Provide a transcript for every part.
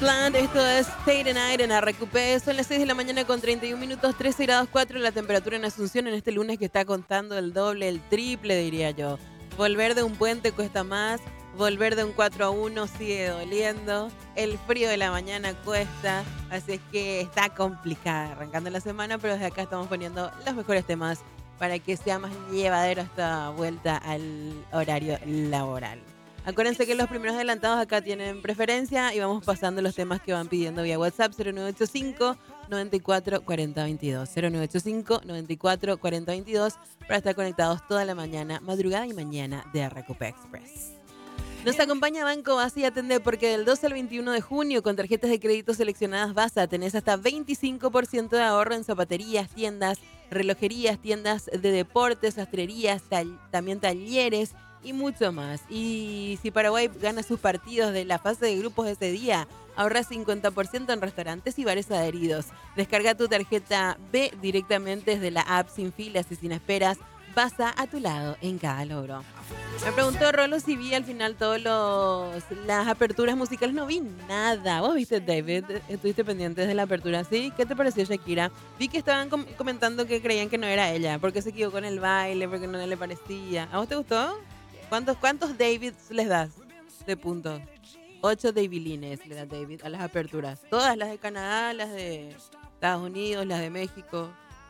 Plant, esto es Stay the Night en RQP. Son las 6 de la mañana con 31 minutos, 13 grados 4 la temperatura en Asunción en este lunes que está contando el doble, el triple, diría yo. Volver de un puente cuesta más, volver de un 4-1 sigue doliendo, el frío de la mañana cuesta, así es que está complicada arrancando la semana, pero desde acá estamos poniendo los mejores temas para que sea más llevadero esta vuelta al horario laboral. Acuérdense que los primeros adelantados acá tienen preferencia y vamos pasando los temas que van pidiendo vía WhatsApp 0985 94 40 22 0985 94 40 22 para estar conectados toda la mañana, madrugada y mañana de RQP Express. Nos acompaña Banco Basa y Atende porque del 12 al 21 de junio con tarjetas de crédito seleccionadas Basa tenés hasta 25% de ahorro en zapaterías, tiendas, relojerías, tiendas de deportes, sastrerías, también talleres y mucho más. Y si Paraguay gana sus partidos de la fase de grupos ese día, ahorra 50% en restaurantes y bares adheridos. Descarga tu tarjeta B directamente desde la app sin filas y sin esperas. Basa a tu lado en cada logro. Me preguntó Rolo si vi al final todas las aperturas musicales. No vi nada. ¿Vos viste, David? ¿Estuviste pendientes de la apertura? ¿Sí? ¿Qué te pareció, Shakira? Vi que estaban comentando que creían que no era ella, porque se equivocó en el baile, porque no le parecía. ¿A vos te gustó? ¿Cuántos Davids les das de puntos? 8 Davilines le da David a las aperturas. Todas las de Canadá, las de Estados Unidos, las de México.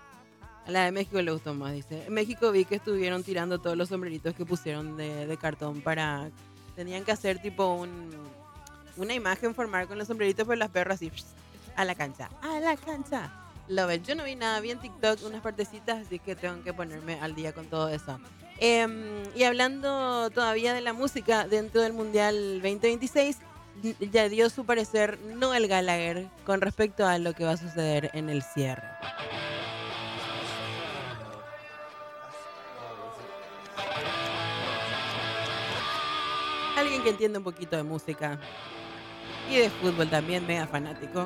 A la de México le gustó más, dice. En México vi que estuvieron tirando todos los sombreritos que pusieron de cartón para... Tenían que hacer tipo una imagen, formar con los sombreritos, pero las perras así, a la cancha. ¡A la cancha! Love it. Yo no vi nada, vi en TikTok unas partecitas, así que tengo que ponerme al día con todo eso. Y hablando todavía de la música dentro del Mundial 2026, ya dio su parecer Noel Gallagher con respecto a lo que va a suceder en el cierre. Alguien que entiende un poquito de música y de fútbol también, mega fanático.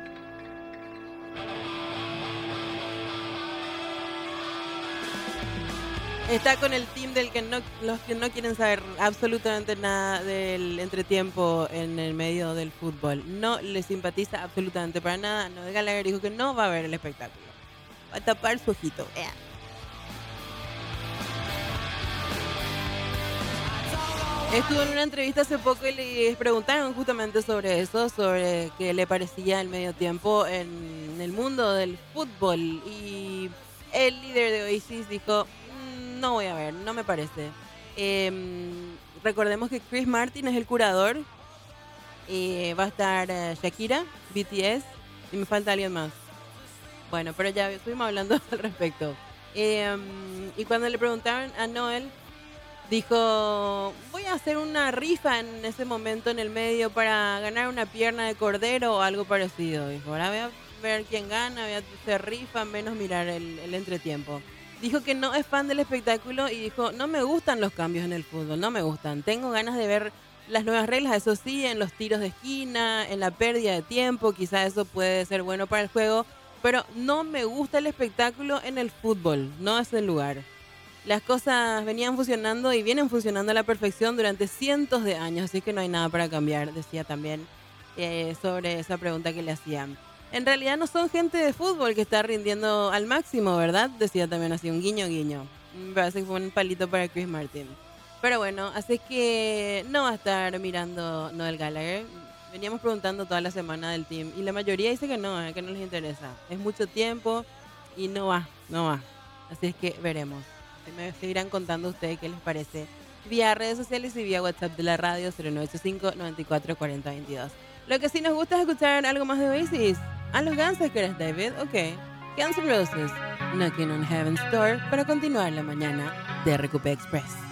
Está con el team los que no quieren saber absolutamente nada del entretiempo en el medio del fútbol. No les simpatiza absolutamente para nada. Noel Gallagher dijo que no va a ver el espectáculo. Va a tapar su ojito. Estuvo en una entrevista hace poco y les preguntaron justamente sobre eso, sobre qué le parecía el medio tiempo en el mundo del fútbol. Y el líder de Oasis dijo, no voy a ver, no me parece. Recordemos que Chris Martin es el curador. Va a estar Shakira, BTS y me falta alguien más. Bueno, pero ya estuvimos hablando al respecto. Y cuando le preguntaron a Noel, dijo, voy a hacer una rifa en ese momento en el medio para ganar una pierna de cordero o algo parecido. Dijo, ahora voy a ver quién gana, voy a hacer rifa, menos mirar el entretiempo. Dijo que no es fan del espectáculo y dijo, no me gustan los cambios en el fútbol, no me gustan. Tengo ganas de ver las nuevas reglas, eso sí, en los tiros de esquina, en la pérdida de tiempo, quizás eso puede ser bueno para el juego, pero no me gusta el espectáculo en el fútbol, no es el lugar. Las cosas venían funcionando y vienen funcionando a la perfección durante cientos de años, así que no hay nada para cambiar, decía también sobre esa pregunta que le hacían. En realidad no son gente de fútbol que está rindiendo al máximo, ¿verdad? Decía también así, un guiño guiño. Me parece que fue un palito para Chris Martin. Pero bueno, así que no va a estar mirando Noel Gallagher. Veníamos preguntando toda la semana del team y la mayoría dice que no les interesa. Es mucho tiempo y no va. Así es que veremos. Me seguirán contando ustedes qué les parece vía redes sociales y vía WhatsApp de la radio 0985 94 40 22. Lo que sí nos gusta es escuchar algo más de Oasis. A los Guns, ¿que eres David? Ok. Guns N' Roses, Knocking on Heaven's Door para continuar la mañana de RQP Express.